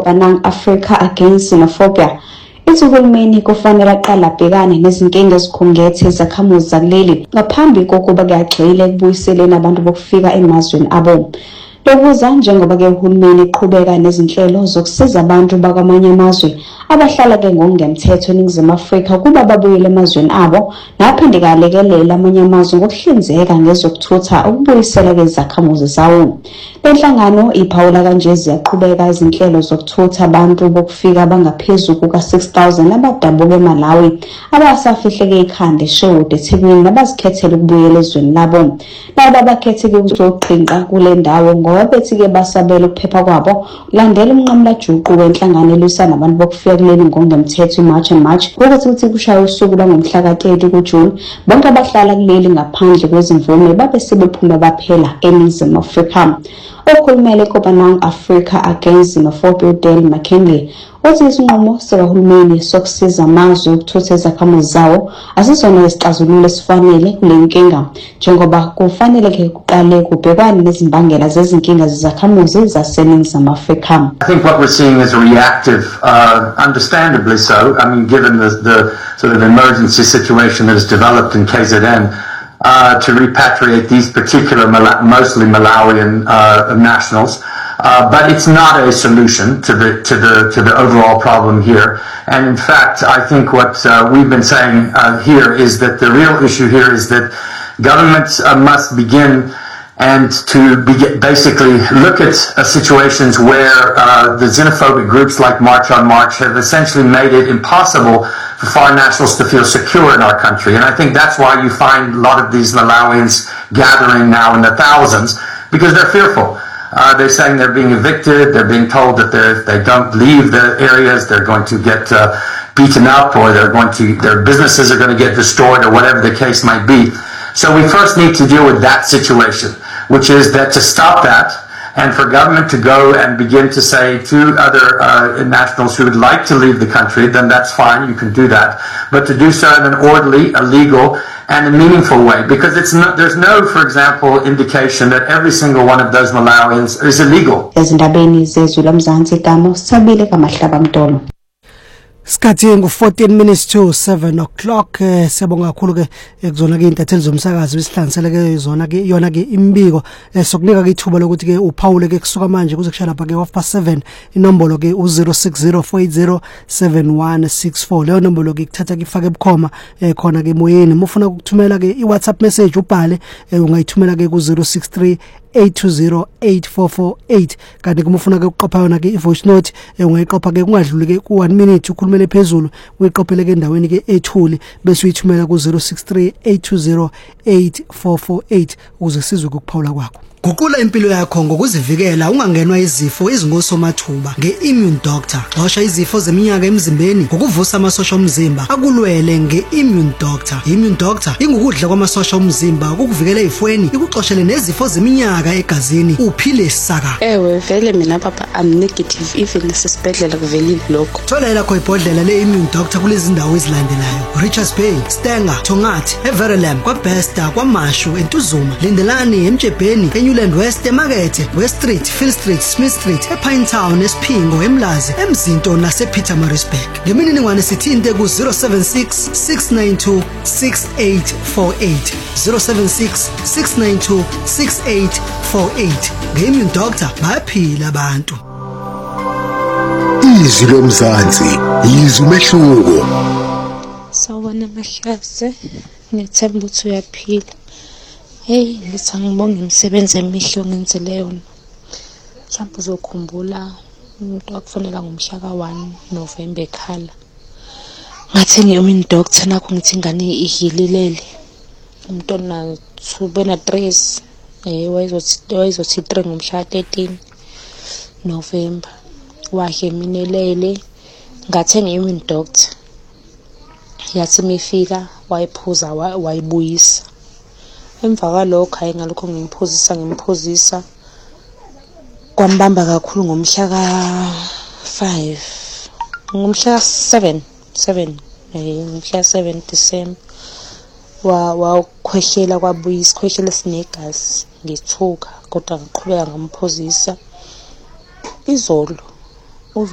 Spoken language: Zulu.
Kopanang Africa Against Xenophobia. Ithi uhulumeni kufanele aqale abhekane nezinkinga ezikhungethe ezakhamuzi zakuleli ngaphambi kokuba kuyagxile ekubuyiseleni abantu bokufika emazweni abo. Lokuza njengoba ke uhulumeni eqhubeka nezinhlelo zokusiza abantu bakwamanye amazwe abahlala ke ngokungemthetho eNingizimu Afrika kuba babuyele emazweni abo naphinde kalekelela amanye amazwe ngokuhlinzeka ngezokuthutha ukubuyisela kwezakhamuzi zawo. Lenhlangano iphawula kanje ziyaqhubeka izinhlelo zokuthutha abantu bokufika abangaphezulu kuka-6,000 abadabuka eMalawi abasafihleke ikhanda eShowde eThekwini nabazikhethela ukubuyela ezweni labo. Laba abakhetheke ukuzoqhinqa kule ndawo ngoba bethi-ke basabela ukuphepha kwabo landela umnqamulajuqu wenhlangano elwisana nabantu bokufika kuleli ngokungemthetho iMarch and March ukuthi kushaya usuku lwangomhla ka-30 kuJuni bonke abahlala kuleli ngaphandle kwezimvume babe sebephuma baphela eNingizimu Afrika. Okhulumela eKopanang Africa Against Xenophobia uDale McKinley uthi isinqumo sikahulumeni sokusiza amazwe ukuthutha izakhamuzi zawo asizona isixazululo esifanele kule nkinga njengoba kufanele ke kuqale kubhekwane nezimbangela zezinkinga zezakhamuzi zaseNingizimu Afrika. I think what we're seeing is a reactive, understandably so. I mean, given the sort of emergency situation that has developed in KZN, to repatriate these particular mostly Malawian nationals. But it's not a solution to the overall problem here. And in fact, I think what we've been saying here is that the real issue here is that governments must begin and to basically look at situations where the xenophobic groups like March on March have essentially made it impossible for foreign nationals to feel secure in our country. And I think that's why you find a lot of these Malawians gathering now in the thousands, because they're fearful. They're saying they're being evicted, they're being told that if they don't leave the areas, they're going to get beaten up, or their businesses are going to get destroyed, or whatever the case might be. So we first need to deal with that situation, which is that to stop that, and for government to go and begin to say to other nationals who would like to leave the country, then that's fine, you can do that. But to do so in an orderly, a legal, and a meaningful way, because there's no, for example, indication that every single one of those Malawians is illegal. Ezindabeni zezwe lomzansi igama Sabile Kamahlaba Mtolo. Sikhathi ngo-14 minutes to 7 o'clock. Siyabonga kakhulu ke ekuzona ke intatheli zomsakazo besihlanganisele ke zona ke yona ke imbiko sokunika ke ithuba lokuthi ke uphawule ke kusuka manje kuze kushaya lapha ke 7:30 inombolo ke u0604807164. leyo nombolo ke kuthatha ke ifake ebukhoma khona ke moyeni. Mufuna ukuthumela ke iWhatsApp message ubhale ungayithumela ke ku 063-820-8448 kanti kumufuna ke uqopha yona ke ivoice note ungayiqopha ke kungadluli ke ku 1 minute ukhulumele phezulu uyiqophele ke endaweni ke ethuli bese uyithumela ku 063-820-8448 ukuze sizwe ukuphawula kwakho. Guqula impilo yakho ngokuzivikela ungangenwa izifo ezingosomathuba nge-Immune Doctor. Xosha izifo zeminyaka emzimbeni ngokuvusa amasosha omzimba akulwele nge-Immune Doctor. Immune Doctor ingukudla kwamasosha omzimba ukukuvikela ezifweni ikuxoshele nezifo zeminyaka egazini uphile saka. Ewe vele mina papa I'm negative even nasesibhedlela kuvelile lokho. Thola lakho ibhodlela le-Immune Doctor kulezi ndawo ezilandelayo: Richards Bay, Stenger, Tongathi, Everlam, kwaBesta, kwaMashu, eNtuzuma, Lindelani, eMjebheni, Newland West, eMakethe, West Street, Phil Street, Smith Street, ePine Town, eSphingo, eMlazi, eMzinto nasePietermaritzburg. Ngemininingwane sithinte ku 076-692-6848 076-692-6848. Nge-Immune Doctor bayaphila abantu. Izwi lomzansi, izwi umehluko. Sawubona Mahlaze, ngithemba ukuthi uyaphila. Hey, ngithi ngibonga imisebenzi emihle ongenzele yona. Mhlawumbe uzokhumbula umuntu wakufonela ngomhla ka-1 November ekhala. Ngathi ngi-Immune Doctor nakho ngithi ingane ihililele. Umntwana ubena 3 wayezothi 3 ngomhla 13 November. Waheminelele ngathi ngi-Immune Doctor. Yathi mifika wayiphuza wayibuyisa. Emva kwalokho hayi ngalokho ngimphuzisa kwambamba kakhulu ngomhla ka-5 ngomhla ka-7 ngomhla 7 December wakhwehlela kwabuya isikhwehlela esinegazi ngithuka kodwa ngiqhubeka ngamphuzisa izolo